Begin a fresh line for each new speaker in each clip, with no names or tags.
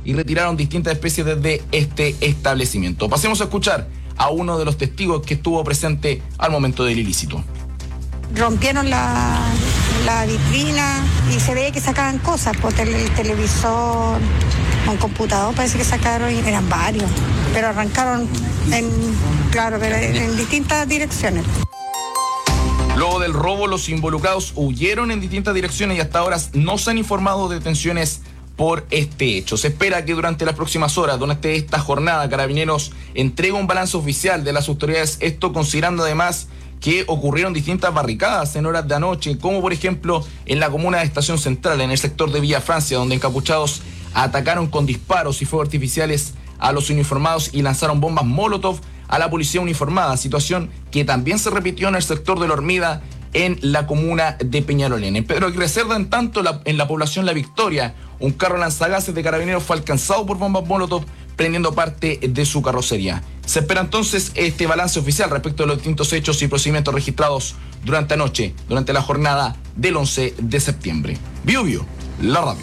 y retiraron distintas especies desde este establecimiento. Pasemos a escuchar a uno de los testigos que estuvo presente al momento del ilícito.
Rompieron la vitrina y se veía que sacaban cosas, pues el televisor, un computador, parece que sacaron, eran varios, pero arrancaron en distintas direcciones.
Luego del robo, los involucrados huyeron en distintas direcciones y hasta ahora no se han informado de detenciones por este hecho. Se espera que durante las próximas horas, durante esta jornada, Carabineros entregue un balance oficial de las autoridades, esto considerando además que ocurrieron distintas barricadas en horas de anoche, como por ejemplo en la comuna de Estación Central, en el sector de Villa Francia, donde encapuchados atacaron con disparos y fuegos artificiales a los uniformados y lanzaron bombas Molotov a la policía uniformada, situación que también se repitió en el sector de La Hormida, en la comuna de Peñalolén. En Pedro Aguirre Cerda, en tanto, en la población La Victoria, un carro lanzagases de Carabineros fue alcanzado por bombas Molotov, prendiendo parte de su carrocería. Se espera entonces este balance oficial respecto de los distintos hechos y procedimientos registrados durante anoche, durante la jornada del 11 de septiembre. Bio Bio, la radio.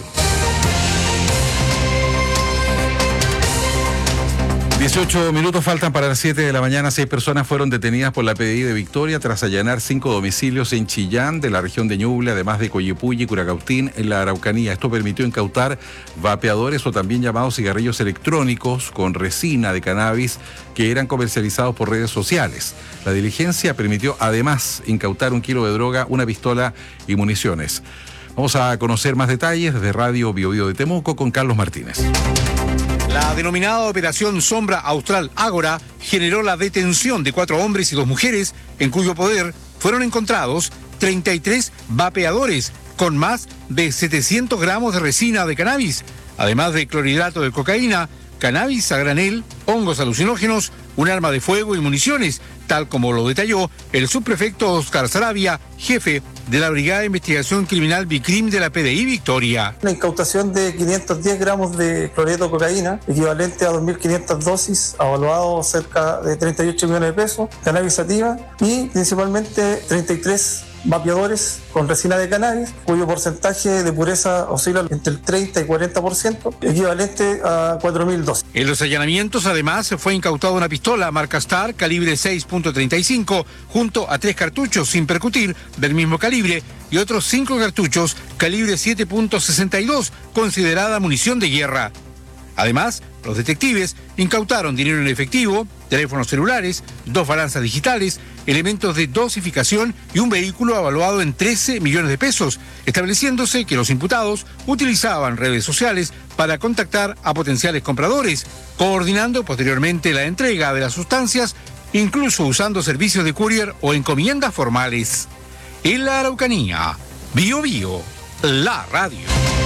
18 minutos faltan para las 7 de la mañana. 6 personas fueron detenidas por la PDI de Victoria tras allanar 5 domicilios en Chillán, de la región de Ñuble, además de Coyipulli y Curacautín, en la Araucanía. Esto permitió incautar vapeadores o también llamados cigarrillos electrónicos con resina de cannabis que eran comercializados por redes sociales. La diligencia permitió además incautar 1 kilo de droga, una pistola y municiones. Vamos a conocer más detalles desde Radio Bio Bio de Temuco con Carlos Martínez.
La denominada Operación Sombra Austral Ágora generó la detención de 4 hombres y 2 mujeres, en cuyo poder fueron encontrados 33 vapeadores con más de 700 gramos de resina de cannabis, además de clorhidrato de cocaína, cannabis a granel, hongos alucinógenos, un arma de fuego y municiones, tal como lo detalló el subprefecto Oscar Sarabia, jefe de la Brigada de Investigación Criminal BICRIM de la PDI Victoria.
La incautación de 510 gramos de clorhidrato de cocaína, equivalente a 2.500 dosis, evaluado cerca de 38 millones de pesos, cannabis sativa y principalmente 33 vapeadores con resina de cannabis, cuyo porcentaje de pureza oscila entre el 30 y 40%, equivalente a 4.000 dosis.
En los allanamientos, además, fue incautada una pistola marca Star calibre 6.35 junto a 3 cartuchos sin percutir del mismo calibre y otros 5 cartuchos calibre 7.62, considerada munición de guerra. Además, los detectives incautaron dinero en efectivo, teléfonos celulares, 2 balanzas digitales, elementos de dosificación y un vehículo evaluado en 13 millones de pesos, estableciéndose que los imputados utilizaban redes sociales para contactar a potenciales compradores, coordinando posteriormente la entrega de las sustancias, incluso usando servicios de courier o encomiendas formales. En la Araucanía, Bio Bio, la radio.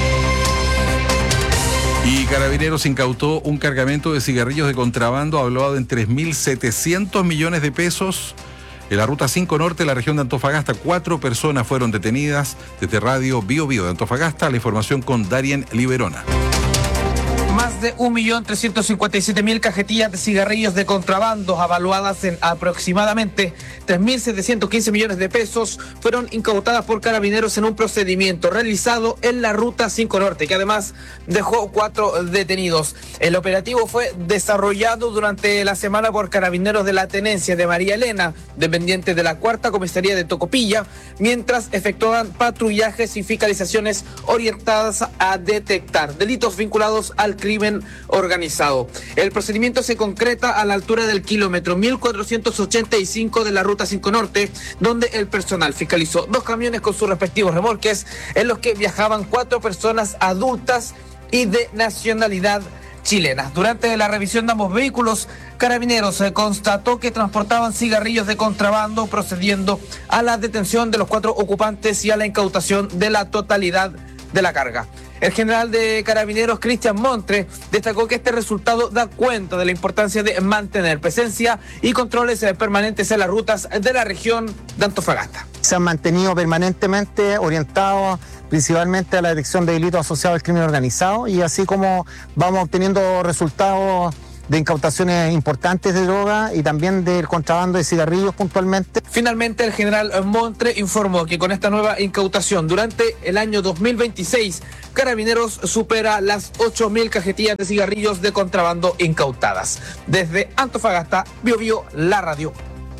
Y Carabineros incautó un cargamento de cigarrillos de contrabando evaluado en 3.700 millones de pesos. En la Ruta 5 Norte, la región de Antofagasta, 4 personas fueron detenidas. Desde Radio Bio Bio de Antofagasta, la información con Darien Liberona.
Más de 1.357.000 cajetillas de cigarrillos de contrabando, avaluadas en aproximadamente 3.715 millones de pesos, fueron incautadas por Carabineros en un procedimiento realizado en la Ruta 5 Norte, que además dejó 4 detenidos. El operativo fue desarrollado durante la semana por Carabineros de la Tenencia de María Elena, dependiente de la 4ª Comisaría de Tocopilla, mientras efectuaban patrullajes y fiscalizaciones orientadas a detectar delitos vinculados al crimen organizado. El procedimiento se concreta a la altura del kilómetro 1485 de la Ruta 5 Norte, donde el personal fiscalizó 2 camiones con sus respectivos remolques, en los que viajaban 4 personas adultas y de nacionalidad chilena. Durante la revisión de ambos vehículos, Carabineros constató que transportaban cigarrillos de contrabando, procediendo a la detención de los 4 ocupantes y a la incautación de la totalidad de la carga. El general de Carabineros, Cristian Montre, destacó que este resultado da cuenta de la importancia de mantener presencia y controles permanentes en las rutas de la región de Antofagasta.
Se han mantenido permanentemente orientados principalmente a la detección de delitos asociados al crimen organizado, y así como vamos obteniendo resultados de incautaciones importantes de droga y también del contrabando de cigarrillos puntualmente.
Finalmente, el general Montre informó que con esta nueva incautación durante el año 2026, Carabineros supera las 8.000 cajetillas de cigarrillos de contrabando incautadas. Desde Antofagasta, Biobío, la radio.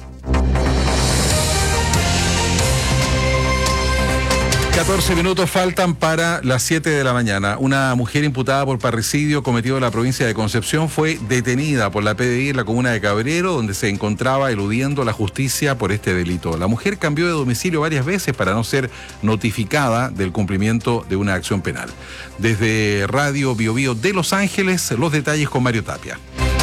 14 minutos faltan para las 7 de la mañana. Una mujer imputada por parricidio cometido en la provincia de Concepción fue detenida por la PDI en la comuna de Cabrero, donde se encontraba eludiendo la justicia por este delito. La mujer cambió de domicilio varias veces para no ser notificada del cumplimiento de una acción penal. Desde Radio Biobío de Los Ángeles, los detalles con Mario Tapia.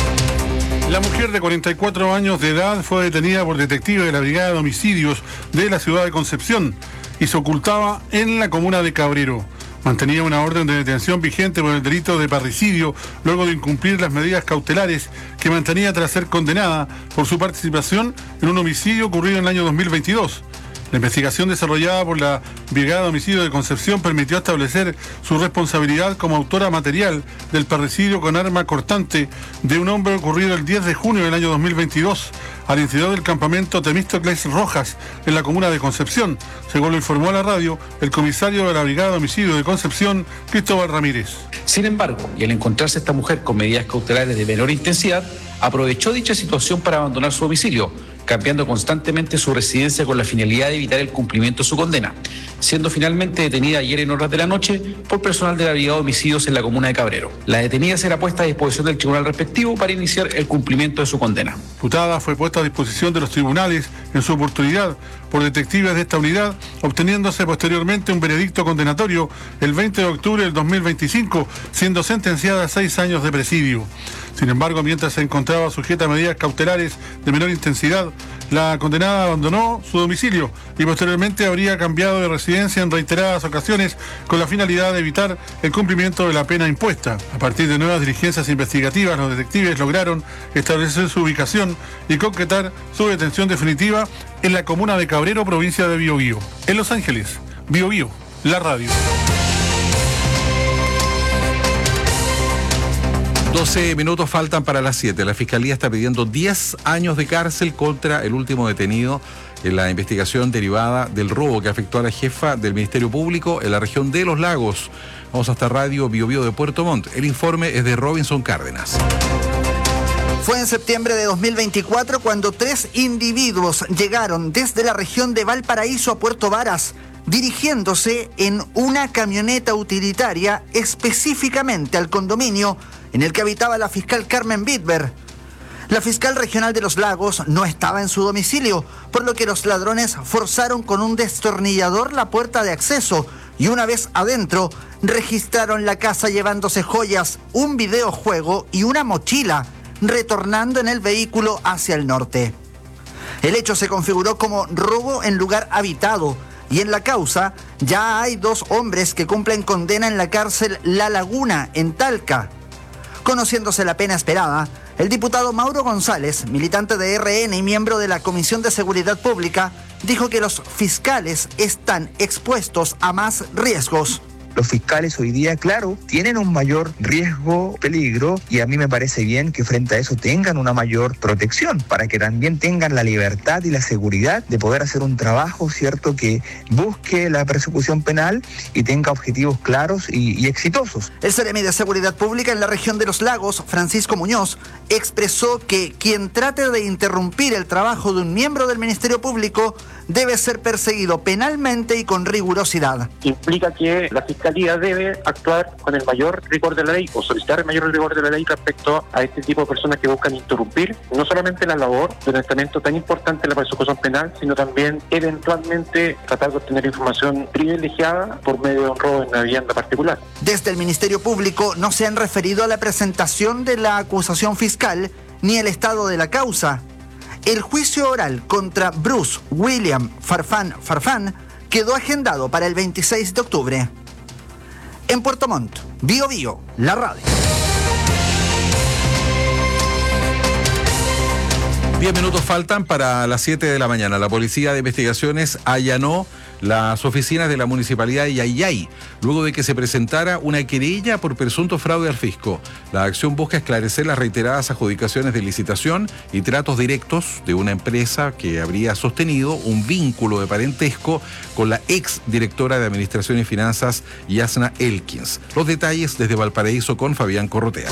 La mujer de 44 años de edad fue detenida por detectives de la Brigada de Homicidios de la ciudad de Concepción y se ocultaba en la comuna de Cabrero. Mantenía una orden de detención vigente por el delito de parricidio luego de incumplir las medidas cautelares que mantenía tras ser condenada por su participación en un homicidio ocurrido en el año 2022. La investigación desarrollada por la Brigada de Homicidio de Concepción permitió establecer su responsabilidad como autora material del parricidio con arma cortante de un hombre ocurrido el 10 de junio del año 2022 al interior del campamento Temístocles Rojas en la comuna de Concepción, según lo informó a la radio el comisario de la Brigada de Homicidio de Concepción, Cristóbal Ramírez.
Sin embargo, y al encontrarse esta mujer con medidas cautelares de menor intensidad, aprovechó dicha situación para abandonar su domicilio, cambiando constantemente su residencia con la finalidad de evitar el cumplimiento de su condena, siendo finalmente detenida ayer en horas de la noche por personal de la Brigada de Homicidios en la comuna de Cabrero. La detenida será puesta a disposición del tribunal respectivo para iniciar el cumplimiento de su condena.
Imputada fue puesta a disposición de los tribunales en su oportunidad por detectives de esta unidad, obteniéndose posteriormente un veredicto condenatorio el 20 de octubre del 2025, siendo sentenciada a 6 años de presidio. Sin embargo, mientras se encontraba sujeta a medidas cautelares de menor intensidad, la condenada abandonó su domicilio y posteriormente habría cambiado de residencia en reiteradas ocasiones con la finalidad de evitar el cumplimiento de la pena impuesta. A partir de nuevas diligencias investigativas, los detectives lograron establecer su ubicación y concretar su detención definitiva en la comuna de Cabrero, provincia de Biobío. En Los Ángeles, Biobío, la radio.
12 minutos faltan para las 7. La Fiscalía está pidiendo 10 años de cárcel contra el último detenido en la investigación derivada del robo que afectó a la jefa del Ministerio Público en la región de Los Lagos. Vamos hasta Radio Biobío de Puerto Montt. El informe es de Robinson Cárdenas.
Fue en septiembre de 2024 cuando 3 individuos llegaron desde la región de Valparaíso a Puerto Varas, dirigiéndose en una camioneta utilitaria específicamente al condominio en el que habitaba la fiscal Carmen Bitber. La fiscal regional de Los Lagos no estaba en su domicilio, por lo que los ladrones forzaron con un destornillador la puerta de acceso y una vez adentro registraron la casa llevándose joyas, un videojuego y una mochila, retornando en el vehículo hacia el norte. El hecho se configuró como robo en lugar habitado y en la causa ya hay 2 hombres que cumplen condena en la cárcel La Laguna, en Talca. Conociéndose la pena esperada, el diputado Mauro González, militante de RN y miembro de la Comisión de Seguridad Pública, dijo que los fiscales están expuestos a más riesgos.
Los fiscales hoy día, claro, tienen un mayor riesgo, peligro, y a mí me parece bien que frente a eso tengan una mayor protección, para que también tengan la libertad y la seguridad de poder hacer un trabajo, ¿cierto?, que busque la persecución penal y tenga objetivos claros y exitosos.
El Seremi de Seguridad Pública en la región de Los Lagos, Francisco Muñoz, expresó que quien trate de interrumpir el trabajo de un miembro del Ministerio Público debe ser perseguido penalmente y con rigurosidad.
Implica que la Fiscalía debe actuar con el mayor rigor de la ley o solicitar el mayor rigor de la ley respecto a este tipo de personas que buscan interrumpir no solamente la labor de un estamento tan importante en la persecución penal, sino también eventualmente tratar de obtener información privilegiada por medio de un robo en una vivienda particular.
Desde el Ministerio Público no se han referido a la presentación de la acusación fiscal ni el estado de la causa. El juicio oral contra Bruce William Farfán quedó agendado para el 26 de octubre. En Puerto Montt, Biobío, la radio.
10 minutos faltan para las 7 de la mañana. La Policía de Investigaciones allanó las oficinas de la Municipalidad de Yayay, luego de que se presentara una querella por presunto fraude al fisco. La acción busca esclarecer las reiteradas adjudicaciones de licitación y tratos directos de una empresa que habría sostenido un vínculo de parentesco con la ex directora de Administración y Finanzas, Yasna Elkins. Los detalles desde Valparaíso con Fabián Corrotea.